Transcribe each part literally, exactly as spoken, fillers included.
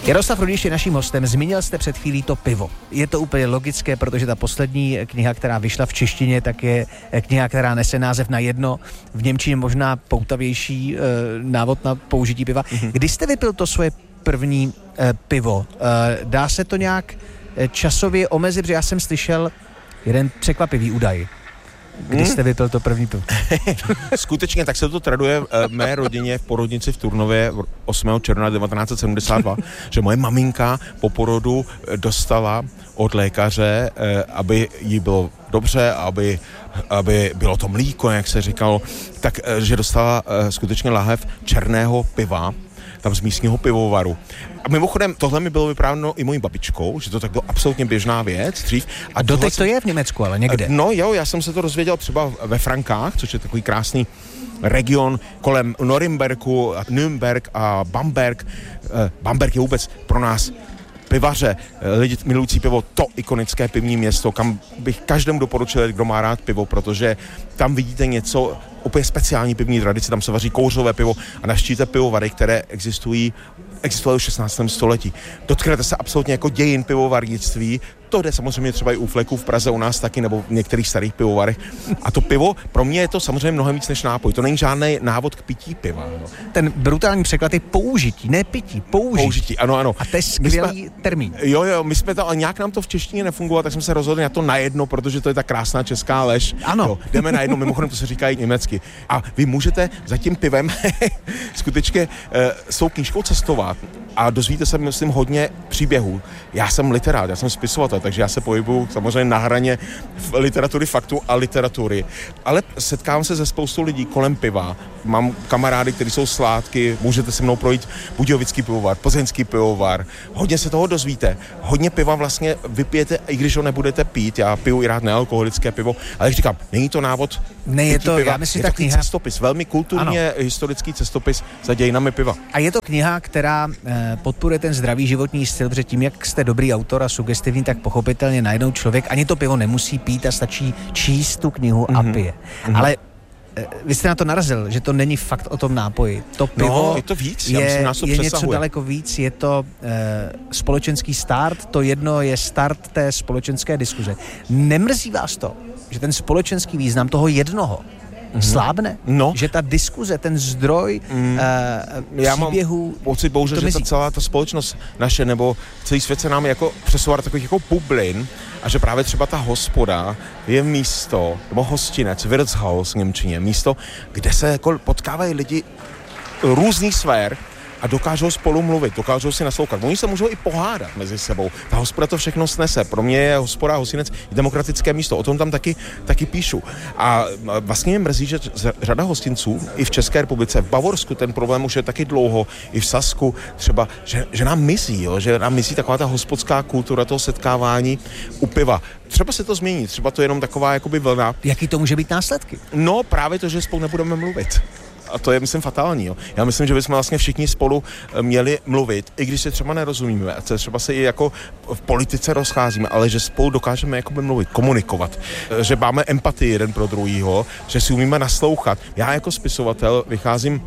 Jaroslav Rudiš je naším hostem. Zmínil jste před chvílí to pivo. Je to úplně logické, protože ta poslední kniha, která vyšla v češtině, tak je kniha, která nese název Na jedno. V němčině možná poutavější e, návod na použití piva. Mm-hmm. Kdy jste vypil to svoje první e, pivo? E, dá se to nějak časově omezit, protože já jsem slyšel jeden překvapivý údaj. Kdy jste vypil to první pivo? Skutečně, tak se to traduje v mé rodině v porodnici v Turnově osmého června devatenáct set sedmdesát dva, že moje maminka po porodu dostala od lékaře, aby jí bylo dobře, aby, aby bylo to mlíko, jak se říkalo, tak, že dostala skutečně lahev černého piva, tam z místního pivovaru. A mimochodem, tohle mi bylo vyprávěno i mojí babičkou, že to tak bylo absolutně běžná věc dřív. A doteď to je v Německu, ale někde. No jo, já jsem se to dozvěděl třeba ve Frankách, což je takový krásný region kolem Norimberku, Nürnberg a Bamberg. Bamberg je vůbec pro nás pivaře, lidi milující pivo, to ikonické pivní město, kam bych každému doporučil, kdo má rád pivo, protože tam vidíte něco úplně speciální pivní tradice, tam se vaří kouřové pivo a navštívíte pivovary, které existují existovaly v šestnáctém století. Dotknete se absolutně jako dějin pivovarnictví. To jde samozřejmě třeba i u Fleku v Praze u nás taky, nebo v některých starých pivovarech. A to pivo, pro mě je to samozřejmě mnohem víc než nápoj. To není žádný návod k pití piva. No. Ten brutální překlad je použití, ne pití, použití. Použití, ano, ano. A to je skvělý jsme, termín. Jo, jo, my jsme to, ale nějak nám to v češtině nefungovalo, tak jsme se rozhodli na to na jedno, protože to je ta krásná česká lež. Ano. Jo, jdeme na jedno, mimochodem to se říká i německy. A vy můžete za tím pivem skutečně e, s tou knížkou cestovat a dozvíte se, myslím, hodně příběhů. Já jsem literát, já jsem spisovatel, takže já se pohybuju samozřejmě na hraně literatury faktu a literatury. Ale setkávám se se spoustou lidí kolem piva. Mám kamarády, kteří jsou sládky, můžete se mnou projít Budějovický pivovar, Plzeňský pivovar. Hodně se toho dozvíte. Hodně piva vlastně vypijete, i když ho nebudete pít. Já piju i rád nealkoholické pivo, ale jak říkám, není to návod. Ne, je to, piva. Já myslím, je to kniha... cestopis, velmi kulturně ano. historický cestopis za dějinami piva. A je to kniha, která eh, podporuje ten zdravý životní styl, protože tím, jak jste dobrý autor a sugestivní, tak pochopitelně najednou člověk ani to pivo nemusí pít a stačí číst tu knihu mm-hmm. a pije. Mm-hmm. Ale eh, vy jste na to narazil, že to není fakt o tom nápoji. To pivo no, je to víc, je, já myslím, nás to je přesahuje. něco daleko víc, je to eh, společenský start, to jedno je start té společenské diskuze. Nemrzí vás to, že ten společenský význam toho jednoho slábne? No. Že ta diskuze, ten zdroj mm. uh, Já příběhů... mám pocit, bohužel, že ta celá ta společnost naše, nebo celý svět se nám jako přesouvá do takových jako bublin a že právě třeba ta hospoda je místo, nebo hostinec, Wirtshaus v němčině, místo, kde se jako potkávají lidi různých sfér a dokážou spolu mluvit, dokážou si naslouchat. Oni se můžou i pohádat mezi sebou. Ta hospoda to všechno snese. Pro mě je hospoda, hostinec demokratické místo. O tom tam taky, taky píšu. A vlastně mě mrzí, že řada hostinců i v České republice, v Bavorsku ten problém už je taky dlouho, i v Sasku třeba, že, že nám mizí, jo? Že nám mizí taková ta hospodská kultura toho setkávání u piva. Třeba se to změní, třeba to je jenom taková jakoby vlna. Jaký to může být následky? No právě to, že spolu nebudeme mluvit. A to je, myslím, fatální. Jo. Já myslím, že bychom vlastně všichni spolu měli mluvit, i když se třeba nerozumíme, a třeba se i jako v politice rozcházíme, ale že spolu dokážeme jakoby mluvit, komunikovat, že máme empatii jeden pro druhýho, že si umíme naslouchat. Já jako spisovatel vycházím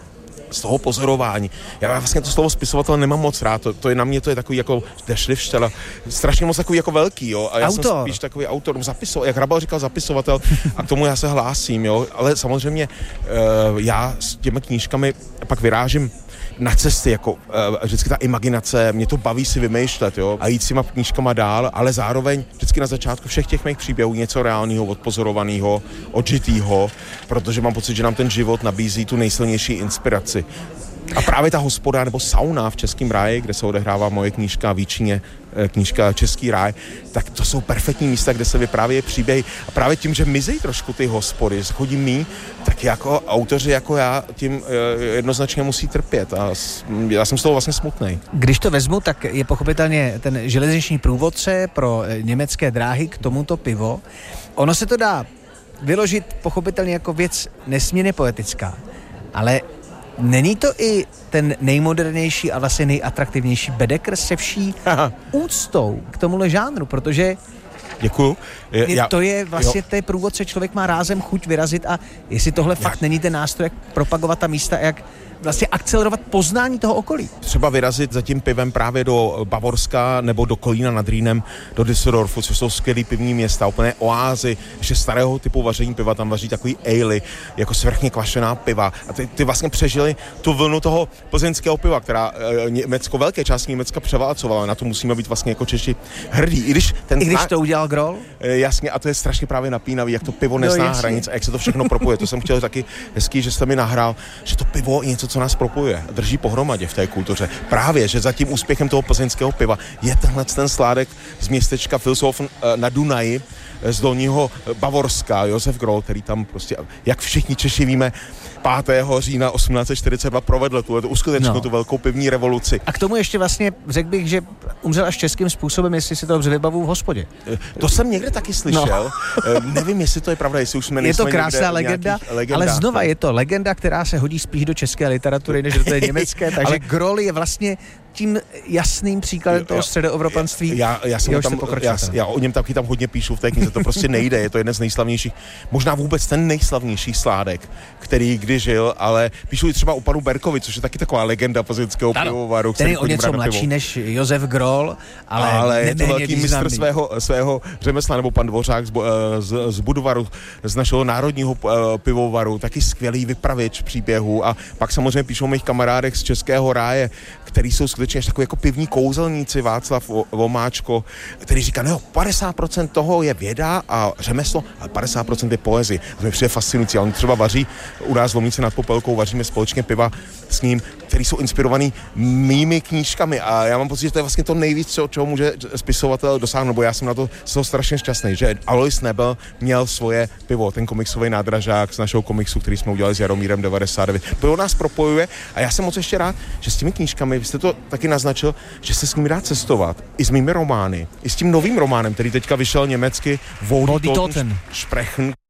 z toho pozorování. Já vlastně to slovo spisovatel nemám moc rád, to, to je na mě, to je takový jako dešlivštela, strašně moc takový jako velký, jo. A já autor. jsem spíš takový autor, zapisovatel, jak Hrabal říkal zapisovatel, a k tomu já se hlásím, jo. Ale samozřejmě uh, já s těmi knížkami pak vyrážím na cesty, jako uh, vždycky ta imaginace, mě to baví si vymýšlet, jo, a jít s těma knížkama dál, ale zároveň vždycky na začátku všech těch mých příběhů něco reálného, odpozorovaného, odžitého, protože mám pocit, že nám ten život nabízí tu nejsilnější inspiraci. A právě ta hospoda nebo sauna v Českém ráji, kde se odehrává moje knížka Výčině, knížka Český ráj, tak to jsou perfektní místa, kde se vyprávějí příběhy. A právě tím, že mizí trošku ty hospody, chodí mí, tak jako autoři jako já tím jednoznačně musí trpět. A já jsem z toho vlastně smutnej. Když to vezmu, tak je pochopitelně ten železniční průvodce pro německé dráhy k tomuto pivo. Ono se to dá vyložit pochopitelně jako věc nesmírně poetická, ale není to i ten nejmodernější a vlastně nejatraktivnější Bedekr se vší úctou k tomuhle žánru, protože Děkuju. Je, Já, to je vlastně jo. té průvodce, člověk má rázem chuť vyrazit a jestli tohle Já. fakt není ten nástroj, jak propagovat ta místa, jak vlastně akcelerovat poznání toho okolí. Třeba vyrazit za tím pivem právě do Bavorska nebo do Kolína nad Rýnem, do Düsseldorfu, což jsou skvělý pivní města, úplné oázy, ještě starého typu vaření piva, tam vaří takový ale, jako svrchně kvašená piva. A ty, ty vlastně přežili tu vlnu toho plzeňského piva, která e, Německo, velké části Německa převálcovala. Na to musíme být vlastně jako Češi hrdí. I když, ten I když to udělal Groll? E, jasně, a to je strašně právě napínavý, jak to pivo nezná no, hranic a jak se to všechno propojuje. To jsem chtěl taky hezký, že jste mi nahrál, že to pivo je něco, co nás propojuje, drží pohromadě v té kultuře. Právě, že za tím úspěchem toho plzeňského piva je tenhle ten sládek z městečka Vilshofen na Dunaji, z dolního Bavorska, Josef Groll, který tam prostě, jak všichni Češi víme, pátého října osmnáct set čtyřicet dva provedl tu, uskutečnil no. tu velkou pivní revoluci. A k tomu ještě vlastně řekl bych, že umřel až českým způsobem, jestli si to dobře vybavu v hospodě. To jsem někde taky slyšel. No. Nevím, jestli to je pravda, jestli už jsme Je to krásná legenda, ale znova je to legenda, která se hodí spíš do české literatury, než do té německé, takže ale Groll je vlastně tím jasným příkladem toho středoevropanství. Já, já, jsem tam, já, já o něm taky tam hodně píšu v té knize, to prostě nejde, je to jeden z nejslavnějších, možná vůbec ten nejslavnější sládek, který kdy žil, ale píšu i třeba o panu Berkovi, což je taky taková legenda plzeňského pivovaru. Ten je o něco mladší než Josef Groll, ale, ale je to velký mistr svého, svého řemesla, nebo pan Dvořák z, z, z Budvaru, z našeho národního pivovaru, taky skvělý vypravěč příběhů a pak samozřejmě píšou o mých kamarádech z Českého ráje, který jsou skutečně takový jako pivní kouzelníci, Václav Vomáčko, který říká, no padesát procent toho je věda a řemeslo, a padesát procent je poezie. A to mi přijde fascinující. A on třeba vaří, u nás v Lomnici nad Popelkou vaříme společně piva s ním, který jsou inspirovaný mými knížkami a já mám pocit, že to je vlastně to nejvíc, čeho může spisovatel dosáhnout, bo já jsem na to jsem strašně šťastný, že Alois Nebel měl svoje pivo, ten komiksový nádražák z našeho komiksu, který jsme udělali s Jaromírem devadesát devět. Pivo nás propojuje a já jsem moc ještě rád, že s těmi knížkami, vy jste to taky naznačil, že se s nimi dá cestovat, i s mými romány, i s tím novým románem, který teďka vyšel německy, Wo die Toten sprechen.